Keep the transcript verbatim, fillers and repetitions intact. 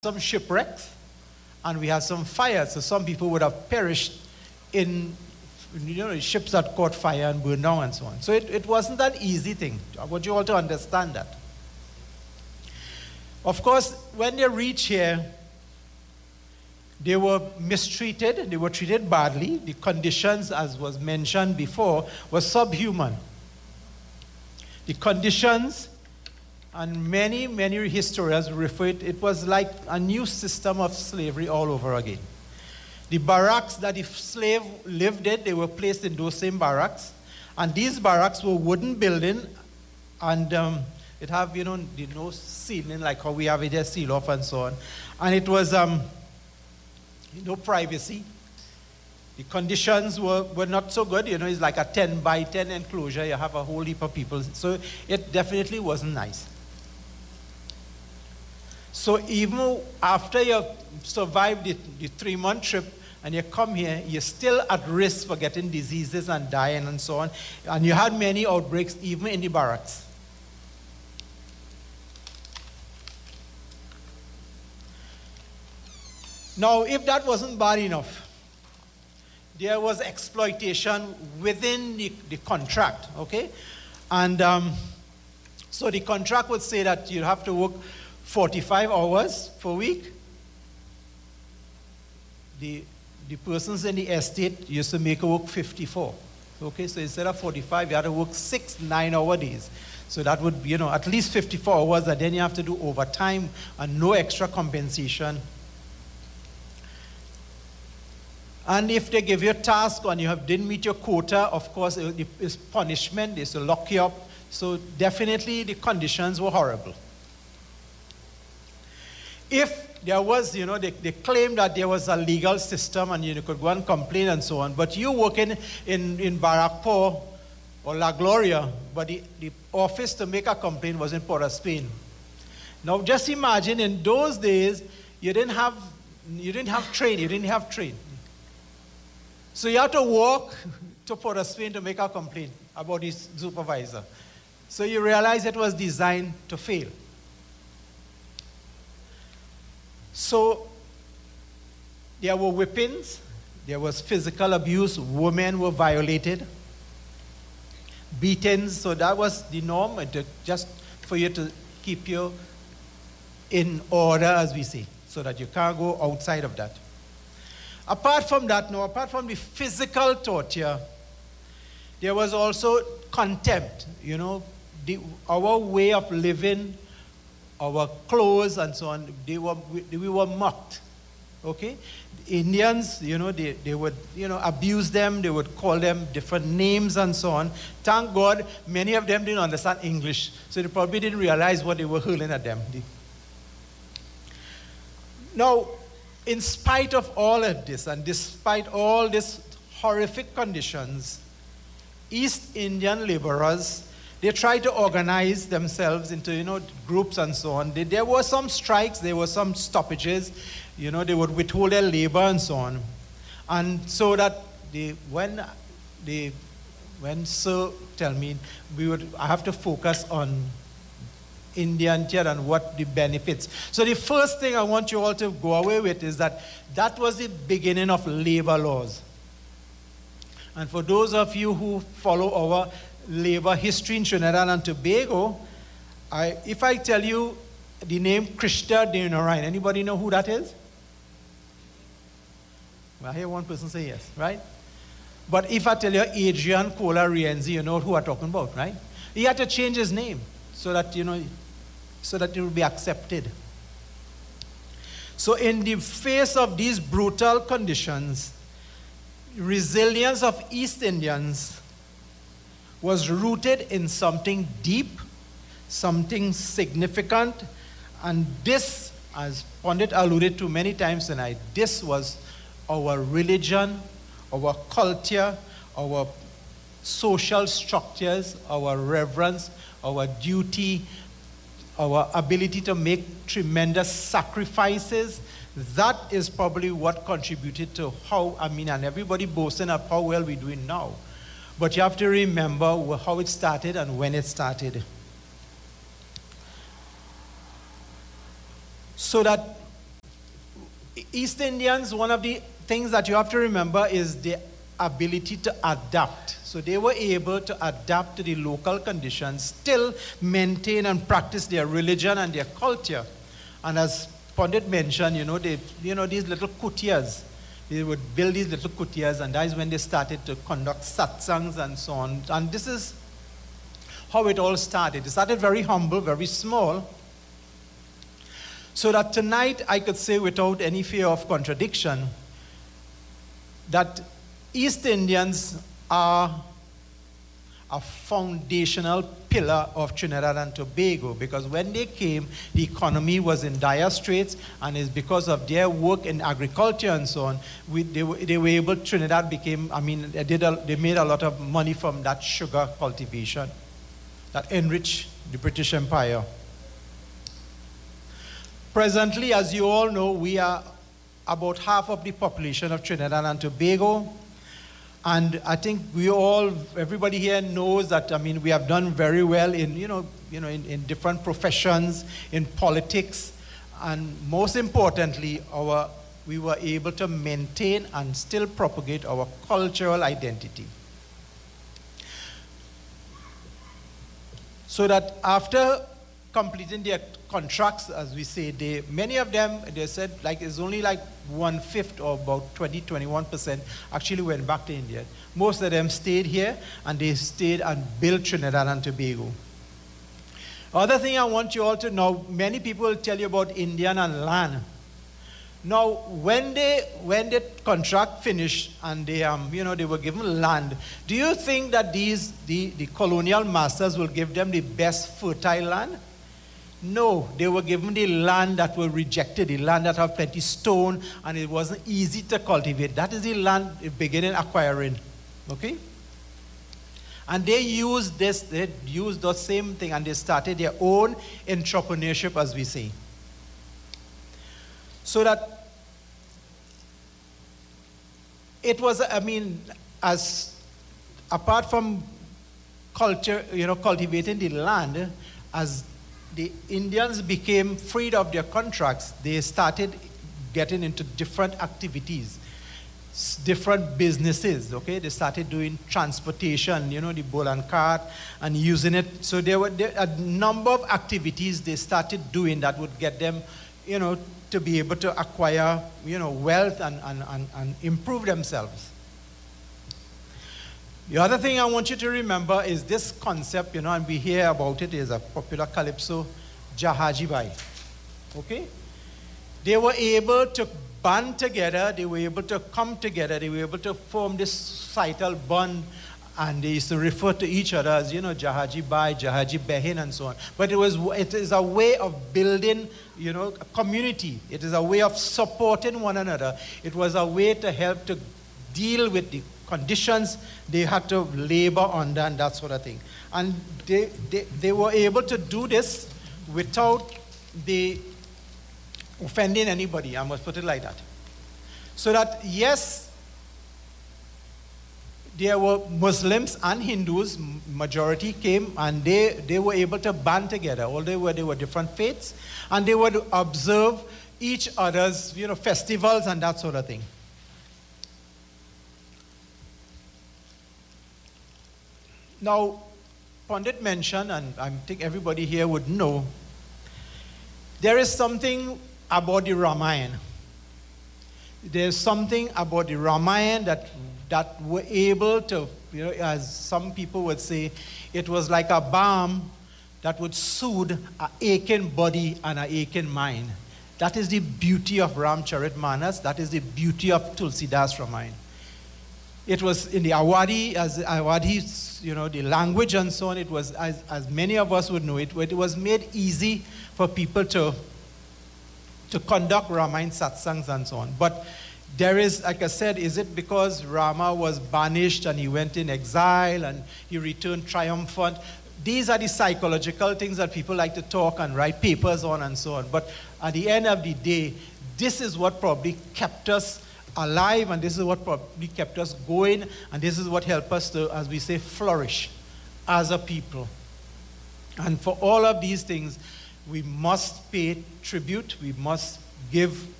some shipwrecks and we had some fires. So some people would have perished in you know, ships that caught fire and burned down and so on. So it, it wasn't an easy thing. I want you all to understand that. Of course, when they reached here, they were mistreated, they were treated badly. The conditions, as was mentioned before, were subhuman. The conditions, and many, many historians refer to it, it was like a new system of slavery all over again. The barracks that the slave lived in, they were placed in those same barracks. And these barracks were wooden building, and um, it have, you know, the no ceiling like how we have it here, seal off and so on. And it was um, no privacy. The conditions were, were not so good. You know, it's like a ten by ten enclosure. You have a whole heap of people. So it definitely wasn't nice. So even after you survived the, the three-month trip and you come here, you're still at risk for getting diseases and dying and so on. And you had many outbreaks even in the barracks. Now, if that wasn't bad enough, there was exploitation within the, the contract, okay? And um, so the contract would say that you have to work forty-five hours per week. The, the persons in the estate used to make her work fifty-four. Okay, so instead of forty-five, you had to work six nine-hour days. So that would be, you know, at least fifty-four hours, and then you have to do overtime and no extra compensation. And if they give you a task and you have, didn't meet your quota, of course, it is punishment. They will lock you up. So definitely the conditions were horrible. If there was, you know, they, they claimed that there was a legal system and you could go and complain and so on, but you working in, in Barrackpore or La Gloria, but the, the office to make a complaint was in Port of Spain. Now just imagine in those days, you didn't have, you didn't have train, you didn't have train. So you had to walk to Port of Spain to make a complaint about this supervisor. So you realize it was designed to fail. So there were whippings, there was physical abuse, women were violated, beatings, so that was the norm, just for you to keep you in order, as we say, so that you can't go outside of that. Apart from that, no, apart from the physical torture, there was also contempt, you know, the, our way of living, our clothes and so on, they were, we, we were mocked, okay? Indians, you know, they, they would, you know, abuse them, they would call them different names and so on. Thank God, many of them didn't understand English, so they probably didn't realize what they were hurling at them. Now, in spite of all of this, and despite all these horrific conditions, East Indian laborers, they tried to organize themselves into, you know, groups and so on. They, there were some strikes, there were some stoppages, you know, they would withhold their labor and so on. And so that they, when they, when Sir tell me, we would, I have to focus on Indian here and what the benefits. So the first thing I want you all to go away with is that that was the beginning of labor laws. And for those of you who follow our labor history in Trinidad and Tobago, I, if I tell you the name Krishna De Narayan, anybody know who that is? Well, I hear one person say yes, right? But if I tell you Adrian Kola Rienzi, you know who I'm talking about, right? He had to change his name so that, you know, so that it will be accepted. So in the face of these brutal conditions, resilience of East Indians was rooted in something deep, something significant, and this, as Pandit alluded to many times tonight, this was our religion, our culture, our social structures, our reverence, our duty, our ability to make tremendous sacrifices. That is probably what contributed to how, I mean, and everybody boasting of how well we're doing now. But you have to remember how it started and when it started. So that East Indians, one of the things that you have to remember is the ability to adapt. So they were able to adapt to the local conditions, still maintain and practice their religion and their culture. And as Pandit mentioned, you know, they, you know, these little kutias, they would build these little kutias, and that is when they started to conduct satsangs and so on. And this is how it all started. It started very humble, very small. So that tonight I could say without any fear of contradiction that East Indians are a foundational pillar of Trinidad and Tobago, because when they came, the economy was in dire straits, and it's because of their work in agriculture and so on, we, they, were, they were able, Trinidad became, I mean, they, did a, they made a lot of money from that sugar cultivation that enriched the British Empire. Presently, as you all know, we are about half of the population of Trinidad and Tobago. And I think we all, everybody here knows that, I mean, we have done very well in, you know, you know, in, in different professions, in politics, and most importantly, our, we were able to maintain and still propagate our cultural identity. So that after completing their contracts, as we say, they, many of them, they said, like, it's only like one-fifth or about twenty, twenty-one percent actually went back to India. Most of them stayed here, and they stayed and built Trinidad and Tobago. Other thing I want you all to know, many people will tell you about Indian and land. Now, when they, when the contract finished and they, um, you know, they were given land, do you think that these, the, the colonial masters will give them the best fertile land? No, they were given the land that were rejected, the land that have plenty stone, and it wasn't easy to cultivate. That is the land they began acquiring, okay? And they used this, they used the same thing, and they started their own entrepreneurship, as we say. So that it was, I mean, as apart from culture, you know, cultivating the land, as the Indians became freed of their contracts, they started getting into different activities, different businesses, okay? They started doing transportation, you know, the bull and cart, and using it. So there were there, a number of activities they started doing that would get them, you know, to be able to acquire, you know, wealth and, and, and, and improve themselves. The other thing I want you to remember is this concept, you know, and we hear about it, is a popular calypso, Jahaji Bai. Okay? They were able to band together, they were able to come together, they were able to form this societal bond, and they used to refer to each other as, you know, Jahaji Bai, Jahaji Behin, and so on. But it was, it is a way of building, you know, a community. It is a way of supporting one another. It was a way to help to deal with the conditions they had to labor under and that sort of thing. And they, they, they were able to do this without the offending anybody, I must put it like that. So that, yes, there were Muslims and Hindus, majority came, and they, they were able to band together, although they were different faiths, and they would observe each other's, you know, festivals and that sort of thing. Now, Pandit mentioned, and I think everybody here would know, there is something about the Ramayana. There's something about the Ramayana that, that were able to, you know, as some people would say, it was like a balm that would soothe an aching body and an aching mind. That is the beauty of Ramcharitmanas. That is the beauty of Tulsidas Ramayana. It was in the Awadhi, as Awadhi, you know, the language and so on, it was, as, as many of us would know, it, it was made easy for people to, to conduct Ramayana satsangs and so on. But there is, like I said, is it because Rama was banished and he went in exile and he returned triumphant? These are the psychological things that people like to talk and write papers on and so on. But at the end of the day, this is what probably kept us alive, and this is what probably kept us going, and this is what helped us to, as we say, flourish as a people. And for all of these things, we must pay tribute, we must give